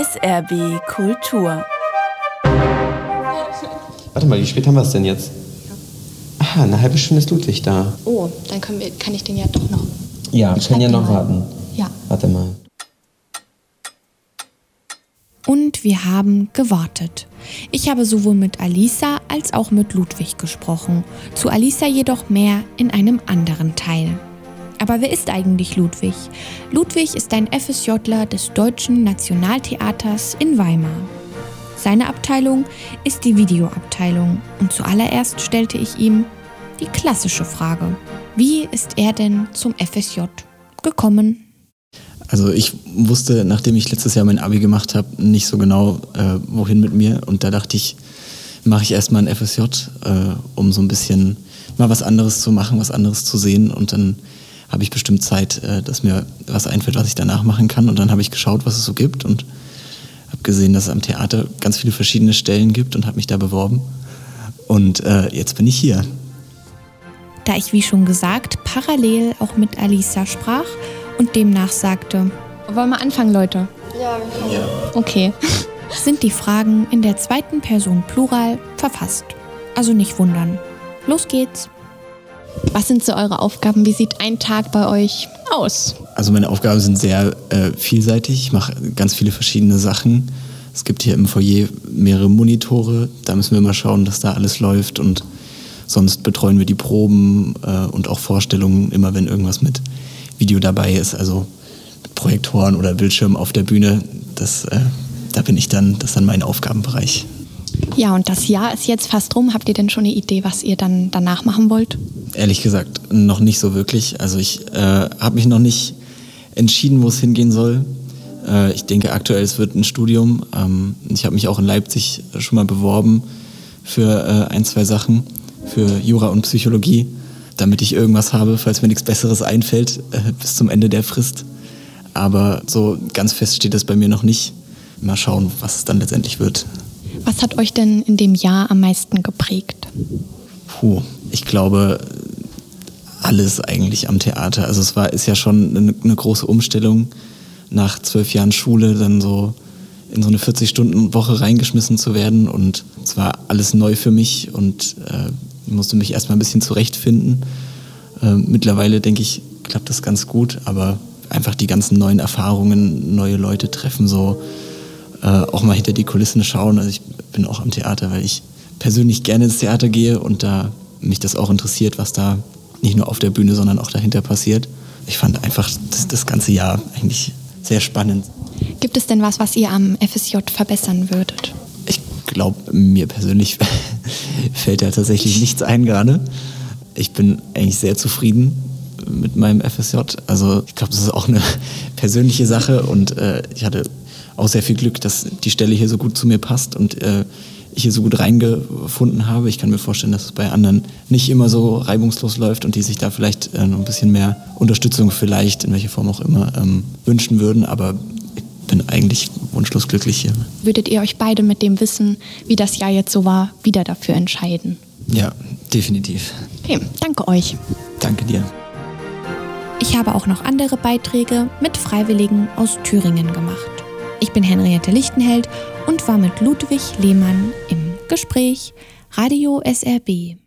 SRB Kultur. Warte mal, wie spät haben wir es denn jetzt? Ah, eine halbe Stunde ist Ludwig da. Oh, dann kann ich den ja doch noch. Ja, wir können ja noch warten. Ja. Warte mal. Und wir haben gewartet. Ich habe sowohl mit Alisa als auch mit Ludwig gesprochen. Zu Alisa jedoch mehr in einem anderen Teil. Aber wer ist eigentlich Ludwig? Ludwig ist ein FSJler des Deutschen Nationaltheaters in Weimar. Seine Abteilung ist die Videoabteilung. Und zuallererst stellte ich ihm die klassische Frage. Wie ist er denn zum FSJ gekommen? Also ich wusste, nachdem ich letztes Jahr mein Abi gemacht habe, nicht so genau, wohin mit mir. Und da dachte ich, mache ich erstmal ein FSJ, um so ein bisschen mal was anderes zu machen, was anderes zu sehen. Und dann habe ich bestimmt Zeit, dass mir was einfällt, was ich danach machen kann. Und dann habe ich geschaut, was es so gibt und habe gesehen, dass es am Theater ganz viele verschiedene Stellen gibt und habe mich da beworben. Und jetzt bin ich hier. Da ich, wie schon gesagt, parallel auch mit Alisa sprach und demnach sagte, Wollen wir anfangen, Leute? Ja. Okay. sind die Fragen in der zweiten Person Plural verfasst. Also nicht wundern. Los geht's. Was sind so eure Aufgaben? Wie sieht ein Tag bei euch aus? Also meine Aufgaben sind sehr vielseitig. Ich mache ganz viele verschiedene Sachen. Es gibt hier im Foyer mehrere Monitore. Da müssen wir mal schauen, dass da alles läuft. Und sonst betreuen wir die Proben und auch Vorstellungen, immer wenn irgendwas mit Video dabei ist. Also mit Projektoren oder Bildschirmen auf der Bühne. Da bin ich dann, das ist dann mein Aufgabenbereich. Ja, und das Jahr ist jetzt fast rum. Habt ihr denn schon eine Idee, was ihr dann danach machen wollt? Ehrlich gesagt, noch nicht so wirklich. Also ich habe mich noch nicht entschieden, wo es hingehen soll. Ich denke aktuell, es wird ein Studium. Ich habe mich auch in Leipzig schon mal beworben für 1, 2 Sachen, für Jura und Psychologie, damit ich irgendwas habe, falls mir nichts Besseres einfällt, bis zum Ende der Frist. Aber so ganz fest steht das bei mir noch nicht. Mal schauen, was es dann letztendlich wird. Was hat euch denn in dem Jahr am meisten geprägt? Ich glaube, alles eigentlich am Theater. Also ist ja schon eine große Umstellung, nach 12 Jahren Schule dann so in so eine 40-Stunden-Woche reingeschmissen zu werden. Und es war alles neu für mich und ich musste mich erstmal ein bisschen zurechtfinden. Mittlerweile, denke ich, klappt das ganz gut, aber einfach die ganzen neuen Erfahrungen, neue Leute treffen, so auch mal hinter die Kulissen schauen. Also ich bin auch am Theater, weil ich persönlich gerne ins Theater gehe und da mich das auch interessiert, was da nicht nur auf der Bühne, sondern auch dahinter passiert. Ich fand einfach das ganze Jahr eigentlich sehr spannend. Gibt es denn was ihr am FSJ verbessern würdet? Ich glaube, mir persönlich fällt da tatsächlich nichts ein gerade. Ich bin eigentlich sehr zufrieden mit meinem FSJ. Also ich glaube, das ist auch eine persönliche Sache und ich hatte auch sehr viel Glück, dass die Stelle hier so gut zu mir passt und ich hier so gut reingefunden habe. Ich kann mir vorstellen, dass es bei anderen nicht immer so reibungslos läuft und die sich da vielleicht noch ein bisschen mehr Unterstützung vielleicht, in welcher Form auch immer, wünschen würden. Aber ich bin eigentlich wunschlos glücklich hier. Würdet ihr euch beide mit dem Wissen, wie das Jahr jetzt so war, wieder dafür entscheiden? Ja, definitiv. Okay, danke euch. Danke dir. Ich habe auch noch andere Beiträge mit Freiwilligen aus Thüringen gemacht. Ich bin Henriette Lichtenheld und war mit Ludwig Lehmann im Gespräch. Radio SRB.